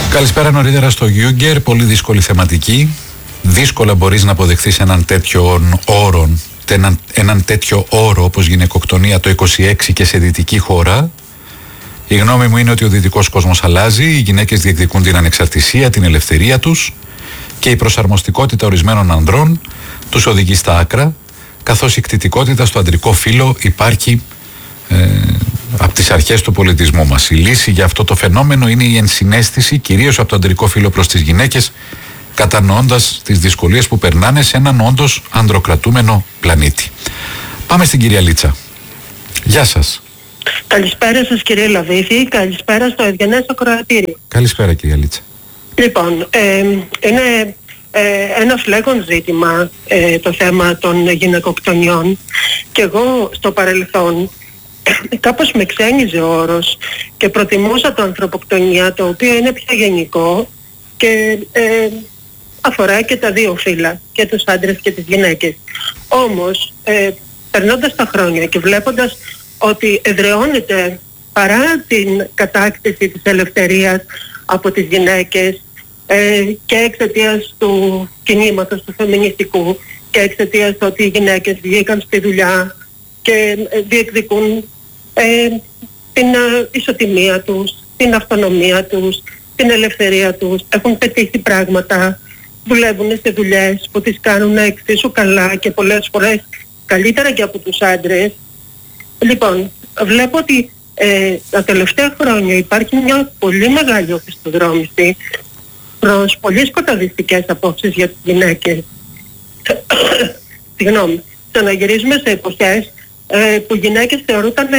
Καλησπέρα νωρίτερα στο Γιούγκερ. Πολύ δύσκολη θεματική. Δύσκολα μπορείς να αποδεχθείς έναν τέτοιο όρο όπως γυναικοκτονία το 26 και σε δυτική χώρα. Η γνώμη μου είναι ότι ο δυτικός κόσμος αλλάζει. Οι γυναίκες διεκδικούν την ανεξαρτησία, την ελευθερία τους και η προσαρμοστικότητα ορισμένων ανδρών τους οδηγεί στα άκρα, καθώς η κτητικότητα στο ανδρικό φύλο υπάρχει από τις αρχές του πολιτισμού μας. Η λύση για αυτό το φαινόμενο είναι η ενσυναίσθηση κυρίως από το ανδρικό φύλο προς τις γυναίκες, κατανοώντας τις δυσκολίες που περνάνε σε έναν όντως ανδροκρατούμενο πλανήτη. Πάμε στην κυρία Λίτσα. Γεια σας. Καλησπέρα σας κύριε Λαβίθη, καλησπέρα στο Ευγενές Ακροατήριο. Καλησπέρα κυρία Λίτσα. Λοιπόν, είναι ένα φλέγον ζήτημα το θέμα των γυναικοκτονιών και εγώ στο παρελθόν κάπως με ξένιζε ο όρος και προτιμούσα το ανθρωποκτονία, το οποίο είναι πιο γενικό και αφορά και τα δύο φύλλα, και τους άντρες και τις γυναίκες. Όμως, περνώντας τα χρόνια και βλέποντας ότι εδραιώνεται παρά την κατάκτηση της ελευθερίας από τις γυναίκες και εξαιτίας του κινήματος του φεμινιστικού και εξαιτίας ότι οι γυναίκες βγήκαν στη δουλειά και διεκδικούν την ισοτιμία τους, την αυτονομία τους, την ελευθερία τους, έχουν πετύχει πράγματα, δουλεύουν σε δουλειές που τις κάνουν εξίσου καλά και πολλές φορές καλύτερα και από τους άντρες. Λοιπόν, βλέπω ότι τα τελευταία χρόνια υπάρχει μια πολύ μεγάλη οπισθοδρόμηση προς πολύ σκοταδιστικές απόψεις για τις γυναίκες. Συγγνώμη, το να γυρίζουμε σε εποχές που οι γυναίκες θεωρούνταν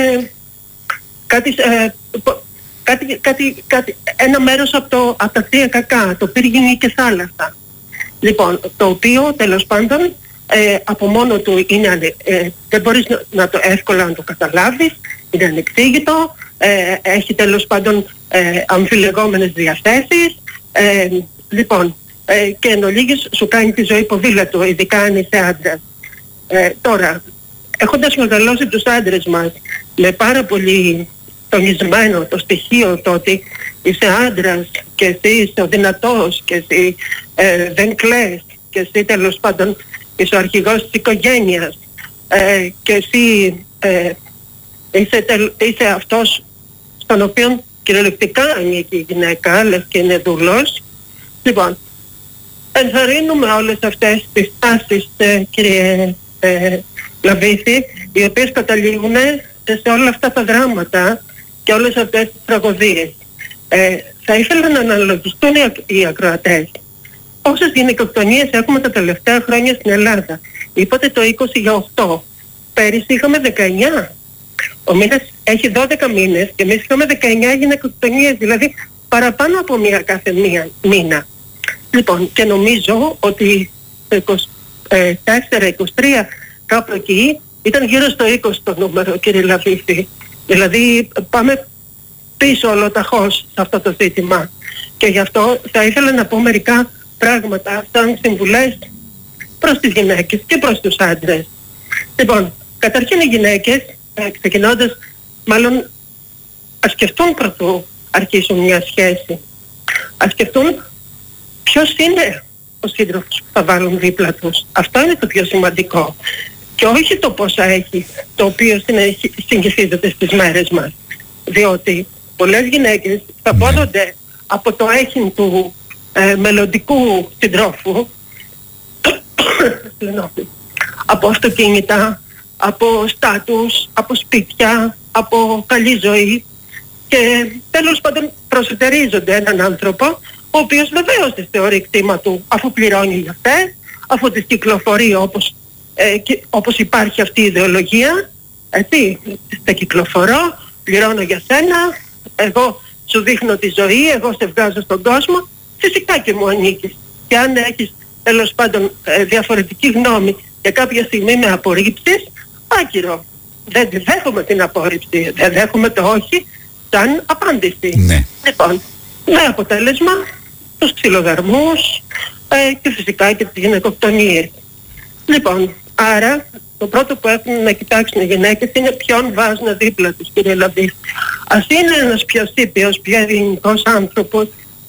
ένα μέρος από τα θεία κακά, το πύργινη και θάλασσα. Λοιπόν, το οποίο τέλος πάντων από μόνο του είναι, δεν μπορείς εύκολα να το καταλάβεις, είναι ανεξήγητο, έχει τέλος πάντων αμφιλεγόμενες διαθέσεις, λοιπόν, και εν ολίγης σου κάνει τη ζωή ποδήλατο, ειδικά αν είσαι άντρας. Τώρα, έχοντας μεγαλώσει τους άντρες μας με πάρα πολύ τονισμένο το στοιχείο το ότι είσαι άντρας και εσύ είσαι ο δυνατός και εσύ δεν κλαις και εσύ τέλος πάντων είσαι ο αρχηγός της οικογένειας και εσύ είσαι αυτός στον οποίο κυριολεκτικά ανήκει η γυναίκα, λες και είναι δούλος. Λοιπόν, ενθαρρύνουμε όλες αυτές τις τάσεις, κύριε Λαβίθη, οι οποίες καταλήγουν σε όλα αυτά τα δράματα και όλες αυτές τις τραγωδίες. Θα ήθελα να αναλογιστούν οι ακροατές πόσες γυναικοκτονίες έχουμε τα τελευταία χρόνια στην Ελλάδα. Είπατε το 20 για 8. Πέρυσι είχαμε 19. Ο μήνας έχει 12 μήνες και εμείς είχαμε 19 γυναικοκτονίες, δηλαδή παραπάνω από μία κάθε μήνα. Λοιπόν, και νομίζω ότι το 24-23 κάπου εκεί ήταν γύρω στο 20 το νούμερο, κύριε Λαβίθη. Δηλαδή πάμε πίσω ολοταχώς σε αυτό το ζήτημα. Και γι' αυτό θα ήθελα να πω μερικά πράγματα σαν συμβουλές προς τις γυναίκες και προς τους άντρες. Λοιπόν, καταρχήν οι γυναίκες, ξεκινώντας, μάλλον ας σκεφτούν πρωτού αρχίσουν μια σχέση. Ας σκεφτούν ποιος είναι ο σύντροφος που θα βάλουν δίπλα τους. Αυτό είναι το πιο σημαντικό. Και όχι το πόσα έχει, το οποίο συγχυσίζεται στις μέρες μας. Διότι πολλές γυναίκες θα πόδονται από το έχειν του μελλοντικού συντρόφου, από αυτοκίνητα, από στάτους, από σπίτια, από καλή ζωή και τέλος πάντων προσετερίζονται έναν άνθρωπο ο οποίος βεβαίως τις θεωρεί κτήμα του αφού πληρώνει για αυτές, αφού τις κυκλοφορεί όπως υπάρχει αυτή η ιδεολογία, έτσι, τα κυκλοφορώ, πληρώνω για σένα, εγώ σου δείχνω τη ζωή, εγώ σε βγάζω στον κόσμο, φυσικά και μου ανήκεις. Και αν έχεις τέλος πάντων διαφορετική γνώμη και κάποια στιγμή με απορρίψεις, άκυρο. Δεν δέχομαι την απόρριψη, δεν δέχομαι το όχι σαν απάντηση. Ναι. Λοιπόν, με αποτέλεσμα τους ξυλοδαρμούς και φυσικά και τις γυναικοκτονίες. Λοιπόν, άρα το πρώτο που έχουν να κοιτάξουν οι γυναίκες είναι ποιον βάζουν δίπλα τους, κύριε Λαβίθη. Ας είναι ένας πιο σύπιος, πιο ελληνικός άνθρωπος,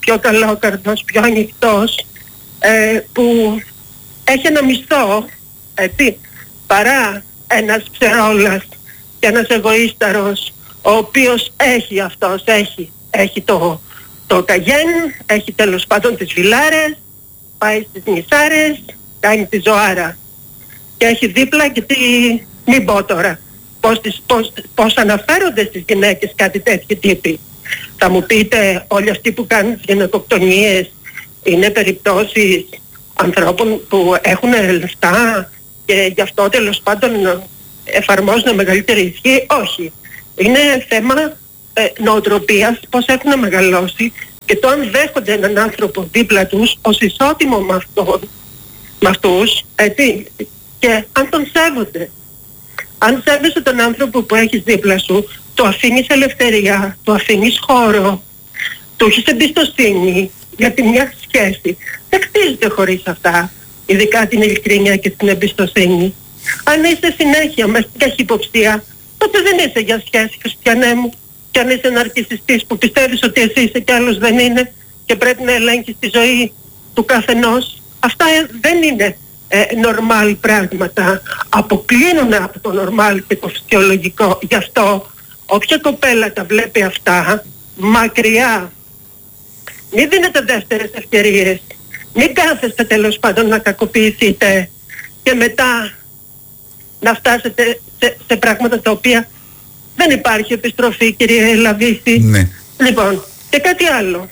πιο καλόκαρδος, πιο ανοιχτός, που έχει ένα μισθό, έτσι, παρά ένας ψερόλας και ένας εγωίσταρος, ο οποίος έχει αυτός, έχει το καγέν, έχει τέλος πάντων τις βιλάρες, πάει στις νησάρες, κάνει τη ζωάρα και έχει δίπλα και μην πω τώρα πώς αναφέρονται στις γυναίκες κάτι τέτοιοι τύποι. Θα μου πείτε, όλοι αυτοί που κάνουν τις γυναικοκτονίες είναι περιπτώσεις ανθρώπων που έχουν λεφτά και γι' αυτό τέλος πάντων εφαρμόζουν μεγαλύτερη ισχύ? Όχι. Είναι θέμα νοοτροπίας, πώς έχουν μεγαλώσει και το αν δέχονται έναν άνθρωπο δίπλα τους ως ισότιμο με αυτούς, έτσι, και αν τον σέβονται. Αν σέβεσαι τον άνθρωπο που έχεις δίπλα σου, του αφήνεις ελευθερία, του αφήνεις χώρο, του έχεις εμπιστοσύνη, γιατί μια σχέση δεν χτίζεται χωρίς αυτά, ειδικά την ειλικρίνεια και την εμπιστοσύνη. Αν είσαι συνέχεια με καχυποψία, τότε δεν είσαι για σχέση, χριστιανέ μου. Και αν είσαι ναρκισσιστής που πιστεύεις ότι εσύ είσαι κι άλλος δεν είναι και πρέπει να ελέγχεις τη ζωή του καθενός, αυτά δεν είναι νορμάλ πράγματα. Αποκλίνουν από το νορμάλ και το φυσιολογικό. Γι' αυτό όποια κοπέλα τα βλέπει αυτά μακριά, μην δίνετε δεύτερες ευκαιρίες, μην κάθεστε τέλος πάντων να κακοποιηθείτε και μετά να φτάσετε σε πράγματα τα οποία δεν υπάρχει επιστροφή, κύριε Λαβίση. Ναι. Λοιπόν, και κάτι άλλο.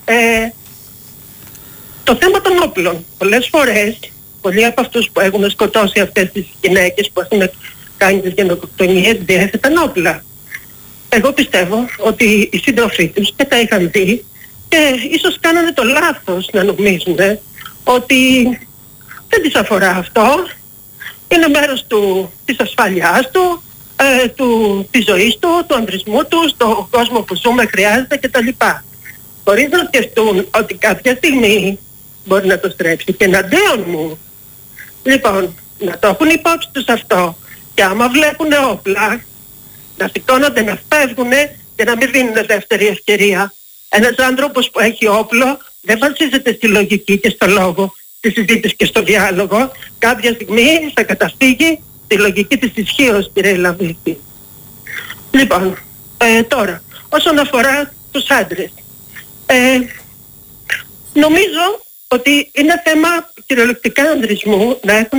Το θέμα των όπλων. Πολλές φορές, πολλοί από αυτούς που έχουν σκοτώσει αυτές τις γυναίκες που έχουν κάνει τις γενοκτονίες διέθεταν όπλα. Εγώ πιστεύω ότι οι σύντροφοί τους και τα είχαν δει και ίσως κάνανε το λάθος να νομίζουν ότι δεν τις αφορά αυτό. Είναι μέρος της ασφάλειάς του, της ζωής του ανδρισμού του, στον κόσμο που ζούμε χρειάζεται κτλ. Χωρίς να σκεφτούν ότι κάποια στιγμή μπορεί να το στρέψει και εναντίον μου. Λοιπόν, να το έχουν υπόψη τους αυτό και άμα βλέπουν όπλα, να σηκώνονται, να φεύγουν και να μην δίνουν δεύτερη ευκαιρία. Ένας άνθρωπος που έχει όπλο δεν βασίζεται στη λογική και στο λόγο, στη συζήτηση και στο διάλογο. Κάποια στιγμή θα καταφύγει στη λογική της ισχύως, κύριε Λαβίση. Λοιπόν, τώρα, όσον αφορά τους άντρες, νομίζω ότι είναι θέμα κυριολεκτικά ανδρισμού να έχουν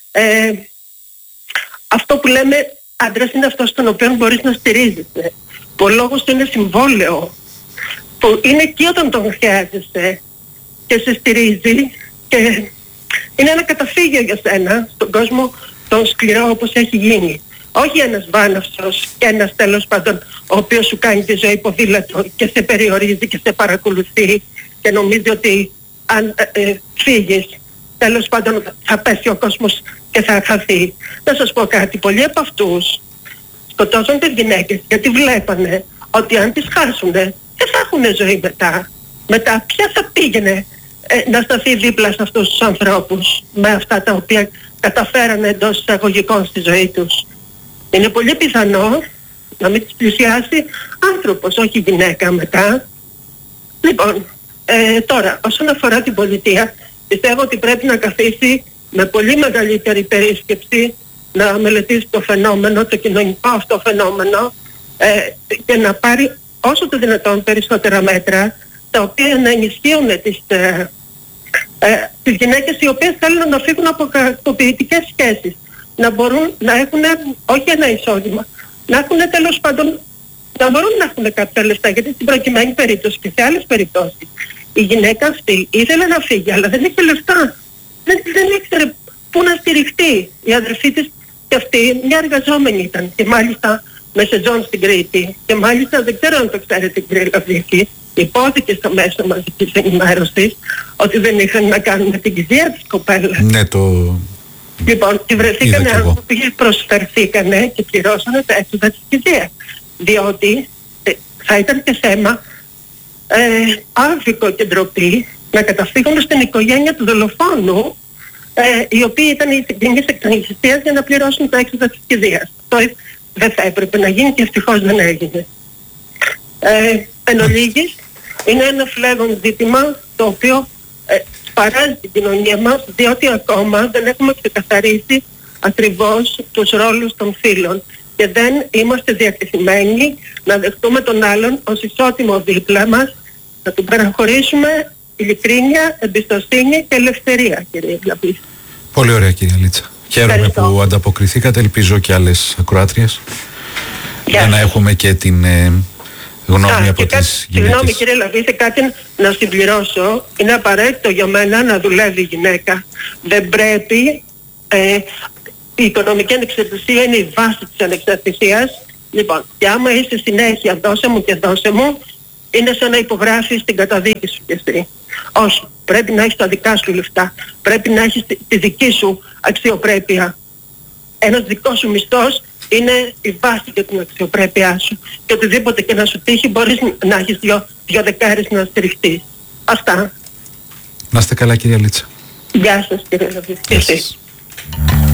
αυτό που λέμε άντρας είναι αυτός στον οποίο μπορείς να στηρίζεσαι. Ο λόγος του είναι συμβόλαιο, που είναι εκεί όταν τον χρειάζεσαι και σε στηρίζει και είναι ένα καταφύγιο για σένα στον κόσμο τον σκληρό όπως έχει γίνει. Όχι ένας βάναυσος και ένας τέλος πάντων ο οποίος σου κάνει τη ζωή ποδήλατο και σε περιορίζει και σε παρακολουθεί και νομίζει ότι αν φύγεις τέλος πάντων θα πέσει ο κόσμος και θα χαθεί. Να σας πω κάτι, πολλοί από αυτούς σκοτώσαν τις γυναίκες γιατί βλέπανε ότι αν τις χάσουνε δεν θα έχουν ζωή μετά. Μετά ποια θα πήγαινε να σταθεί δίπλα σε αυτούς τους ανθρώπους με αυτά τα οποία καταφέρανε εντός εισαγωγικών στη ζωή τους. Είναι πολύ πιθανό να μην τις πλησιάσει άνθρωπος, όχι γυναίκα μετά. Λοιπόν, τώρα, όσον αφορά την πολιτεία, πιστεύω ότι πρέπει να καθίσει με πολύ μεγαλύτερη περίσκεψη να μελετήσει το φαινόμενο, το κοινωνικό αυτό φαινόμενο και να πάρει όσο το δυνατόν περισσότερα μέτρα τα οποία να ενισχύουν τις γυναίκες οι οποίες θέλουν να φύγουν από κακοποιητικές σχέσεις, να μπορούν να έχουν όχι ένα εισόδημα, να έχουν τέλος πάντων, να μπορούν να έχουν κάποια λεφτά, γιατί στην προκειμένη περίπτωση και σε άλλες περιπτώσεις η γυναίκα αυτή ήθελε να φύγει αλλά δεν είχε λεφτά, δεν ήξερε πού να στηριχτεί. Η αδερφή της και αυτή μια εργαζόμενη ήταν και μάλιστα με σεζόν στην Κρήτη και μάλιστα δεν ξέρω αν το ξέρετε κύριε Λαβίση, υπόθηκε στο μέσο μαζικής ενημέρωσης ότι δεν είχαν να κάνουν με την κηδεία της κοπέλας. Ναι, Λοιπόν, και βρεθήκανε άνθρωποι που προσφερθήκανε και πληρώσανε τα έξοδα της κηδείας. Διότι θα ήταν και θέμα άδικο και ντροπή να καταφύγουν στην οικογένεια του δολοφόνου οι οποίοι ήταν οι συγγενείς εκτανησιστίας για να πληρώσουν τα έξοδα της κηδείας. Αυτό δεν θα έπρεπε να γίνει και ευτυχώς δεν έγινε. Εν ολίγης, Είναι ένα φλέγον ζήτημα το οποίο παράζει την κοινωνία μας, διότι ακόμα δεν έχουμε ξεκαθαρίσει ακριβώς τους ρόλους των φύλων και δεν είμαστε διατεθειμένοι να δεχτούμε τον άλλον ως ισότιμο δίπλα μας, να του παραχωρήσουμε ειλικρίνεια, εμπιστοσύνη και ελευθερία, κύριε Βλαπή. Πολύ ωραία, κυρία Λίτσα. Χαίρομαι που ανταποκριθήκατε, ελπίζω και άλλες ακροάτριες για να έχουμε και την γνώμη από τις γυναίκες. Συγγνώμη, κύριε Λαβίθη, κάτι να συμπληρώσω. Είναι απαραίτητο για μένα να δουλεύει η γυναίκα. Δεν πρέπει, η οικονομική ανεξαρτησία είναι η βάση της ανεξαρτησίας. Λοιπόν, και άμα είσαι συνέχεια δώσε μου και δώσε μου, είναι σαν να υπογράφεις την καταδίκη σου κι εσύ. Όχι, πρέπει να έχεις τα δικά σου λεφτά, πρέπει να έχεις τη δική σου αξιοπρέπεια. Ένας δικός σου μισθός είναι η βάση για την αξιοπρέπειά σου. Και οτιδήποτε και να σου τύχει μπορείς να έχεις δυο δεκάρες να στηριχτείς. Αυτά. Να είστε καλά, κυρία Λίτσα. Γεια σας, κύριε Λαβίθη.